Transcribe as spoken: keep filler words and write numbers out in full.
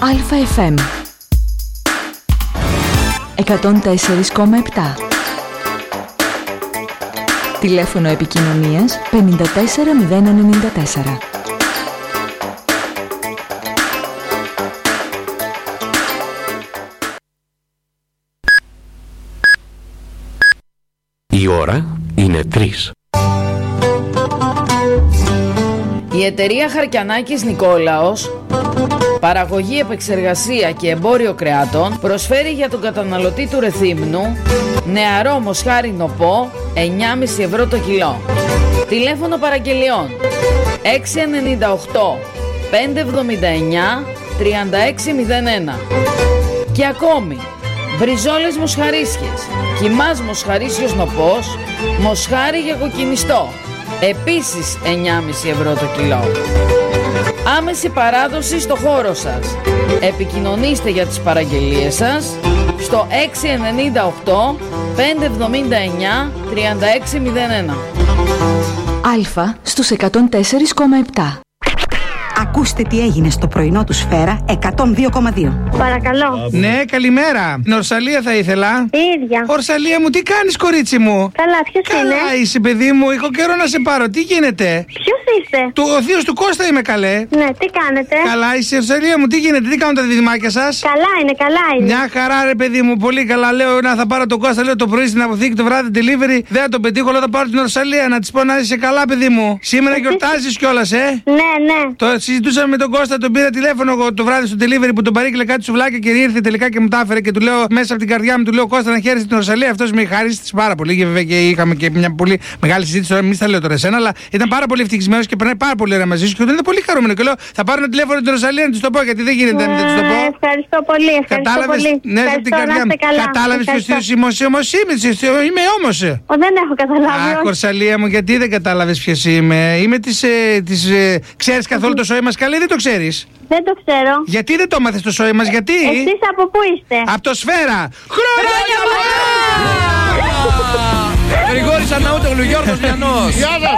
Αλφα εφ εμ εκατόν τέσσερα κόμμα επτά. Τηλέφωνο επικοινωνίας πενήντα τέσσερα μηδέν ενενήντα τέσσερα. Η ώρα είναι τρεις. Η εταιρεία Χαρκιανάκης Νικόλαος, παραγωγή, επεξεργασία και εμπόριο κρεάτων, προσφέρει για τον καταναλωτή του Ρεθύμνου νεαρό μοσχάρι νοπό εννιά κόμμα πέντε ευρώ το κιλό. Τηλέφωνο παραγγελιών έξι εννιά οκτώ πέντε εβδομήντα εννιά τριάντα έξι μηδέν ένα. Και ακόμη μπριζόλες μοσχαρίσιες, κιμάς μοσχαρίσιος νοπός, μοσχάρι για κοκκινιστό, επίσης εννιά κόμμα πέντε ευρώ το κιλό. Άμεση παράδοση στο χώρο σας. Επικοινωνήστε για τις παραγγελίες σας στο έξι εννιά οκτώ πέντε εβδομήντα εννιά τριάντα έξι μηδέν ένα. Αλφα στους εκατόν τέσσερα κόμμα επτά. Ακούστε τι έγινε στο πρωινό του Σφαίρα εκατόν δύο κόμμα δύο. Παρακαλώ. Ναι, καλημέρα. Νορσαλία θα ήθελα. Η ίδια. Ορσαλία μου, τι κάνεις, κορίτσι μου? Καλά, ποιος είναι? Καλά είσαι, παιδί μου. Έχω καιρό να σε πάρω. Τι γίνεται? Ποιος είστε? Του, ο θείος του Κώστα είμαι, καλέ. Ναι, τι κάνετε? Καλά είσαι, Ορσαλία μου, τι γίνεται? Τι κάνουν τα διδυμάκια σας? Καλά είναι, καλά είναι. Μια χαρά, ρε παιδί μου, πολύ καλά. Λέω να θα πάρω τον Κώστα, λέω το πρωί στην αποθήκη, το βράδυ delivery. Δεν θα τον πετύχω, λέω θα πάρω την Ορσαλία να τη πω να είσαι καλά, παιδί μου. Σήμερα γιορτάζεις κιόλας, ε. Ναι, ναι. Το συζητούσαμε με τον Κώστα, τον πήρα τηλέφωνο εγώ το βράδυ στο delivery που τον παρήγγειλε κάτι σουβλάκια και ήρθε τελικά και μου τα έφερε και του λέω μέσα από την καρδιά μου, του λέω Κώστα να χαίρεσαι την Ορσαλία. Αυτός με χάρισε πάρα πολύ και βέβαια και είχαμε και μια πολύ μεγάλη συζήτηση. Τώρα μην στα λέω τώρα εσένα, αλλά ήταν πάρα πολύ ευτυχισμένος και περνάει πάρα πολύ ωραία μαζί σου και ήταν πολύ χαρούμενο. Και λέω θα πάρω ένα τηλέφωνο την Ορσαλία να τη το πω γιατί δεν γίνεται να μην τη το πω. Ευχαριστώ πολύ, ευχαριστώ Κατάλαβες, πολύ. Ναι, από την καρδιά μου. Κατάλαβες ποιος είμαι, όμως είμαι όμως. Δεν έχω καταλάβει. Αχ, Ορσαλία μου, γιατί δεν κατάλαβες ποιος είμαι? Είμαι της. Ξέρεις καθόλου το σόι μας, καλή, δεν το ξέρεις? Δεν το ξέρω. Γιατί δεν το έμαθες το σόι μας, γιατί? Εσείς από πού είστε? Από το Σφαίρα. Χρόνια πολλά! Γρηγόρης Αναούτογλου, Γιώργος Λιανός.